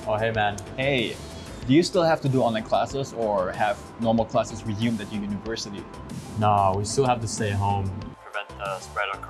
Oh, hey man. Hey, do you still have to do online classes or have normal classes resumed at your university? No, we still have to stay home. Prevent the spread of